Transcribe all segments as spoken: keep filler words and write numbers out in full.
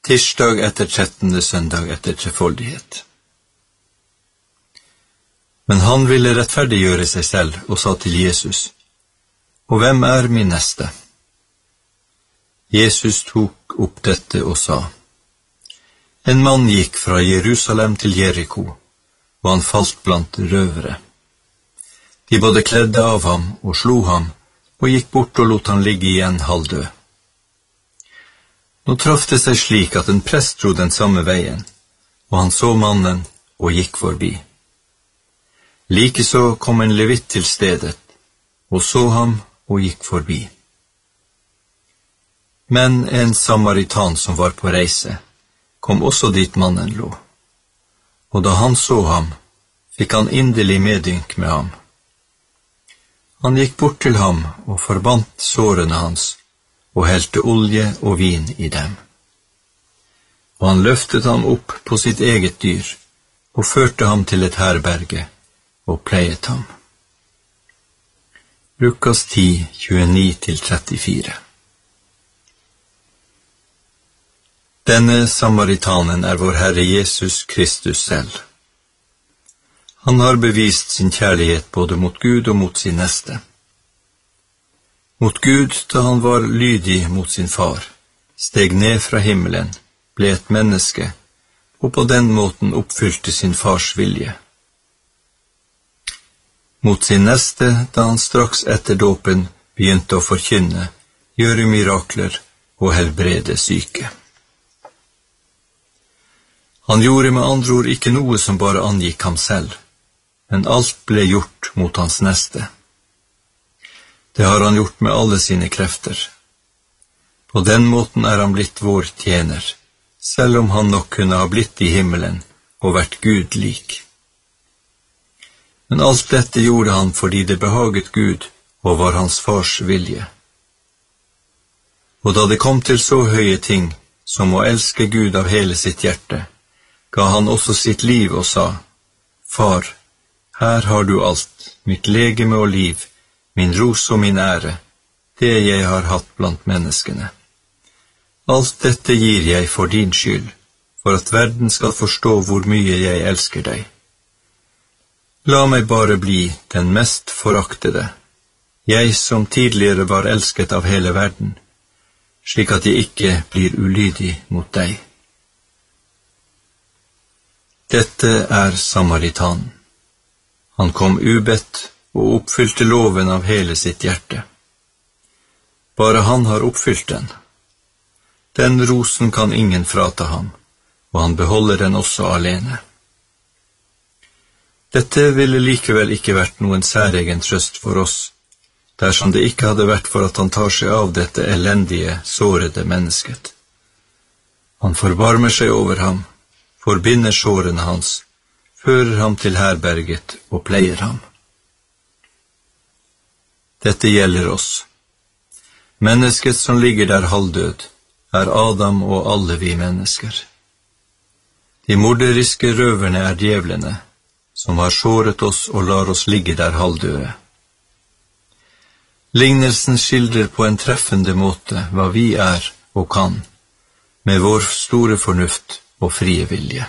Tirsdag etter trettende søndag etter trefoldighet. Men han ville rettferdiggjøre seg selv og sa til Jesus: «Og hvem er min neste?» Jesus tok opp dette og sa: «En mann gikk fra Jerusalem til Jeriko, og han falt blant røvere. De både kledde av ham og slo ham, og gikk bort og lot han ligge igjen halvdød. Nå traff det seg slik at en prest dro den samme veien, og han så mannen og gikk forbi. Likeså kom en levitt til stedet, og så ham og gikk forbi. Men en samaritan som var på reise, kom også dit mannen lå. Og da han så ham, fikk han inderlig medynk med ham. Han gikk bort til ham og forbandt sårene hans, og helte olje og vin i dem. Og han løftet ham opp på sitt eget dyr, og førte ham til et herberge, og pleiet ham. Lukas ti, tjueni til trettifire. Denne samaritanen er vår Herre Jesus Kristus selv. Han har bevist sin kjærlighet både mot Gud og mot sin neste. Mot Gud, da han var lydig mot sin far, steg ned fra himmelen, ble et menneske, og på den måten oppfylte sin fars vilje. Mot sin neste, da han straks etter dåpen begynte å forkynne, gjøre mirakler og helbrede syke. Han gjorde med andre ord ikke noe som bare angikk ham selv, men alt ble gjort mot hans neste. Det har han gjort med alle sine krefter. På den måten er han blitt vår tjener, selv om han nok kunne ha blitt i himmelen og vært Gud lik. Men alt dette gjorde han fordi det behaget Gud og var hans fars vilje. Og da det kom til så høye ting som å elske Gud av hele sitt hjerte, ga han også sitt liv og sa: «Far, her har du alt, mitt legeme og liv, min ros og min ære, det jeg har hatt blant menneskene. Alt dette gir jeg for din skyld, for at verden skal forstå hvor mye jeg elsker deg. La meg bare bli den mest foraktede, jeg som tidligere var elsket av hele verden, slik at jeg ikke blir ulydig mot deg.» Dette er samaritanen. Han kom ubedt og oppfylte loven av hele sitt hjerte. Bare han har oppfylt den. Den rosen kan ingen frata ham, og han beholder den også alene. Dette ville likevel ikke vært noen særegen trøst for oss, dersom det ikke hadde vært for at han tar seg av dette elendige, sårede mennesket. Han forbarmer seg over ham, forbinder sårene hans, fører ham til herberget og pleier ham. Dette gjelder oss. Mennesket som ligger der halvdød, er Adam og alle vi mennesker. De morderiske røverne er djevlene, som har såret oss og lar oss ligge der halvdøde. Lignelsen skildrer på en treffende måte hva vi er og kan, med vår store fornuft og frie vilje.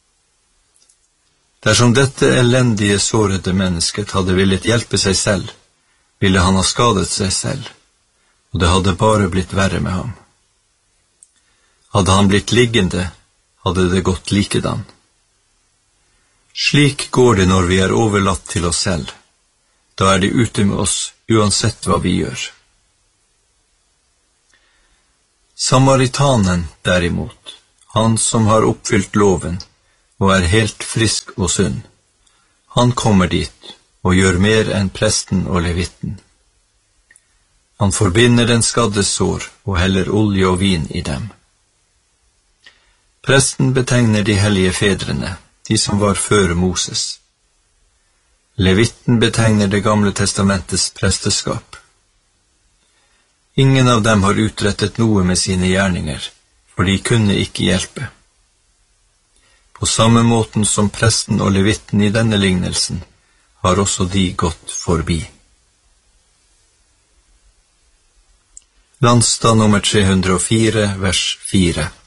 Dersom dette elendige, sårede mennesket hadde villet hjelpe seg selv, ville han ha skadet seg selv, og det hadde bare blitt verre med ham. Hadde han blitt liggende, hadde det gått likedan. Slik går det når vi er overlatt til oss selv. Da er det ute med oss, uansett hva vi gjør. Samaritanen, derimot, han som har oppfylt loven, og er helt frisk og sunn, han kommer dit og gjør mer enn presten og levitten. Han forbinder den skaddes sår og heller olje og vin i dem. Presten betegner de hellige fedrene, de som var før Moses. Levitten betegner det gamle testamentets presteskap. Ingen av dem har utrettet noe med sine gjerninger, for de kunne ikke hjelpe. På samme måten som presten og levitten i denne lignelsen, har også de gått forbi. Landstad nummer tre hundre og fire, vers fire.